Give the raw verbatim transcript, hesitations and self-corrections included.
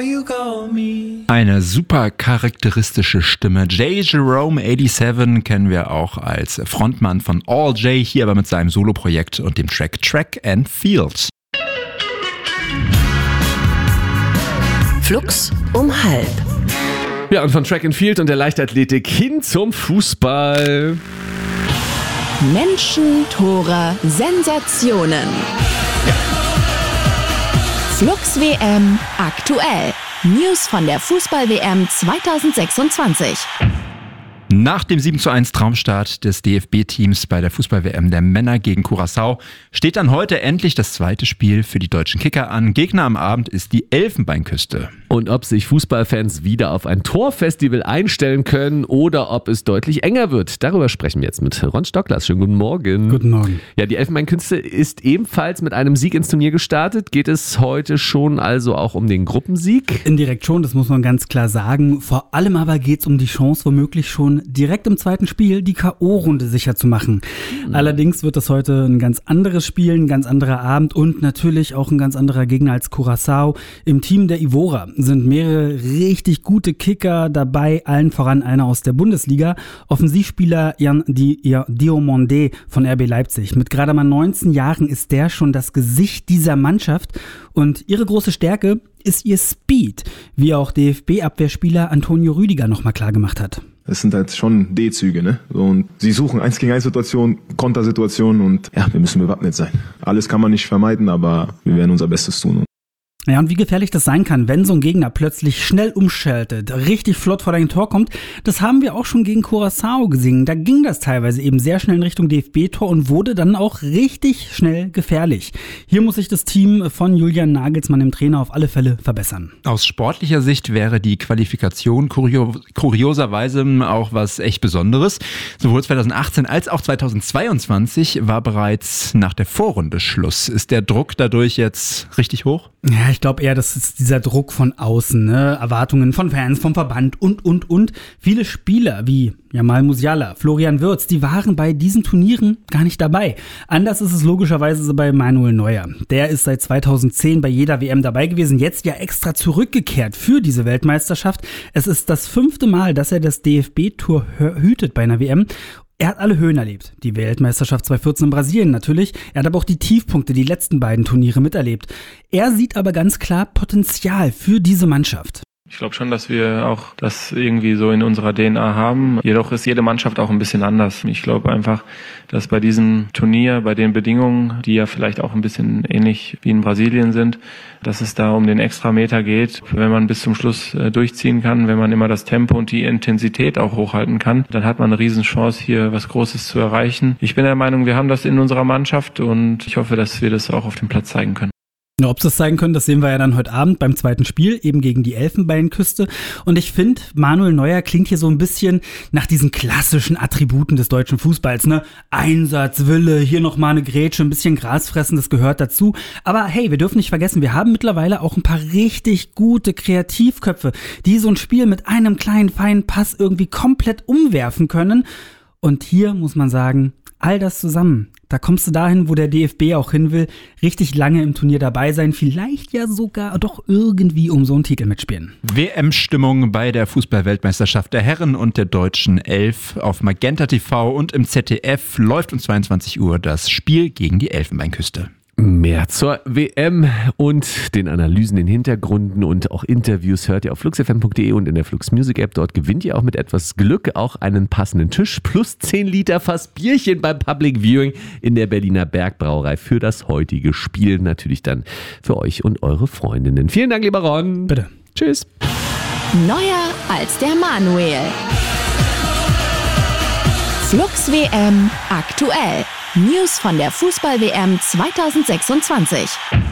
Eine super charakteristische Stimme. J. Jerome siebenundachtzig kennen wir auch als Frontmann von All J, hier aber mit seinem Soloprojekt und dem Track Track and Field. Flux um halb. Ja, und von Track and Field und der Leichtathletik hin zum Fußball. Menschen, Tore, Sensationen. Ja. Flux W M aktuell. News von der Fußball-W M zwanzig sechsundzwanzig. Nach dem sieben zu eins Traumstart des D F B-Teams bei der Fußball-W M der Männer gegen Curaçao steht dann heute endlich das zweite Spiel für die deutschen Kicker an. Gegner am Abend ist die Elfenbeinküste. Und ob sich Fußballfans wieder auf ein Torfestival einstellen können oder ob es deutlich enger wird, darüber sprechen wir jetzt mit Ron Stocklas. Schönen guten Morgen. Guten Morgen. Ja, die Elfenbeinküste ist ebenfalls mit einem Sieg ins Turnier gestartet. Geht es heute schon also auch um den Gruppensieg? Indirekt schon, das muss man ganz klar sagen. Vor allem aber geht es um die Chance, womöglich schon direkt im zweiten Spiel die K O-Runde sicher zu machen. Mhm. Allerdings wird das heute ein ganz anderes Spiel, ein ganz anderer Abend und natürlich auch ein ganz anderer Gegner als Curaçao. Im Team der Ivora sind mehrere richtig gute Kicker dabei, allen voran einer aus der Bundesliga. Offensivspieler Jan Diomande von R B Leipzig. Mit gerade mal neunzehn Jahren ist der schon das Gesicht dieser Mannschaft und ihre große Stärke ist ihr Speed, wie auch D F B-Abwehrspieler Antonio Rüdiger nochmal klar gemacht hat. Das sind halt schon D-Züge, ne? Und sie suchen eins gegen eins Situationen, Kontersituationen und ja, wir müssen bewappnet sein. Alles kann man nicht vermeiden, aber wir werden unser Bestes tun. Ja, und wie gefährlich das sein kann, wenn so ein Gegner plötzlich schnell umschaltet, richtig flott vor dein Tor kommt, das haben wir auch schon gegen Curaçao gesehen. Da ging das teilweise eben sehr schnell in Richtung D F B-Tor und wurde dann auch richtig schnell gefährlich. Hier muss sich das Team von Julian Nagelsmann, dem Trainer, auf alle Fälle verbessern. Aus sportlicher Sicht wäre die Qualifikation kurio- kurioserweise auch was echt Besonderes. Sowohl zwanzig achtzehn als auch zwanzig zweiundzwanzig war bereits nach der Vorrunde Schluss. Ist der Druck dadurch jetzt richtig hoch? Ja, ich glaube eher, das ist dieser Druck von außen, ne? Erwartungen von Fans, vom Verband und, und, und. Viele Spieler wie Jamal Musiala, Florian Wirtz, die waren bei diesen Turnieren gar nicht dabei. Anders ist es logischerweise bei Manuel Neuer. Der ist seit zweitausendzehn bei jeder W M dabei gewesen, jetzt ja extra zurückgekehrt für diese Weltmeisterschaft. Es ist das fünfte Mal, dass er das D F B-Tour hütet bei einer W M. Er hat alle Höhen erlebt. Die Weltmeisterschaft zweitausendvierzehn in Brasilien natürlich. Er hat aber auch die Tiefpunkte, die letzten beiden Turniere miterlebt. Er sieht aber ganz klar Potenzial für diese Mannschaft. Ich glaube schon, dass wir auch das irgendwie so in unserer D N A haben. Jedoch ist jede Mannschaft auch ein bisschen anders. Ich glaube einfach, dass bei diesem Turnier, bei den Bedingungen, die ja vielleicht auch ein bisschen ähnlich wie in Brasilien sind, dass es da um den Extrameter geht. Wenn man bis zum Schluss durchziehen kann, wenn man immer das Tempo und die Intensität auch hochhalten kann, dann hat man eine Riesenchance, hier was Großes zu erreichen. Ich bin der Meinung, wir haben das in unserer Mannschaft und ich hoffe, dass wir das auch auf dem Platz zeigen können. Ja, ob sie das zeigen können, das sehen wir ja dann heute Abend beim zweiten Spiel, eben gegen die Elfenbeinküste. Und ich finde, Manuel Neuer klingt hier so ein bisschen nach diesen klassischen Attributen des deutschen Fußballs, ne? Einsatz, Wille, hier nochmal eine Grätsche, ein bisschen Gras fressen, das gehört dazu. Aber hey, wir dürfen nicht vergessen, wir haben mittlerweile auch ein paar richtig gute Kreativköpfe, die so ein Spiel mit einem kleinen, feinen Pass irgendwie komplett umwerfen können. Und hier muss man sagen, all das zusammen, da kommst du dahin, wo der D F B auch hin will, richtig lange im Turnier dabei sein, vielleicht ja sogar doch irgendwie um so einen Titel mitspielen. W M-Stimmung bei der Fußball-Weltmeisterschaft der Herren und der deutschen Elf. Auf Magenta T V und im Z D F läuft um zweiundzwanzig Uhr das Spiel gegen die Elfenbeinküste. Mehr zur W M und den Analysen, den Hintergründen und auch Interviews hört ihr auf flux f m punkt d e und in der Flux Music App. Dort gewinnt ihr auch mit etwas Glück auch einen passenden Tisch plus zehn Liter Fass Bierchen beim Public Viewing in der Berliner Bergbrauerei für das heutige Spiel. Natürlich dann für euch und eure Freundinnen. Vielen Dank, lieber Ron. Bitte. Tschüss. Neuer als der Manuel. Flux W M aktuell. News von der Fußball-W M zwanzig sechsundzwanzig.